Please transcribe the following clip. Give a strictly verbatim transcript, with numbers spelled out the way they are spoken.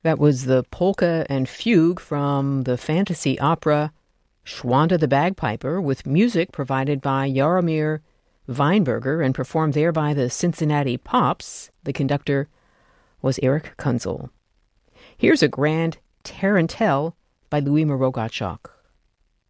That was the polka and fugue from the fantasy opera Schwanda the Bagpiper, with music provided by Jaromir Weinberger and performed there by the Cincinnati Pops. The conductor was Eric Kunzel. Here's a grand tarantelle by Louis Moreau Gottschalk.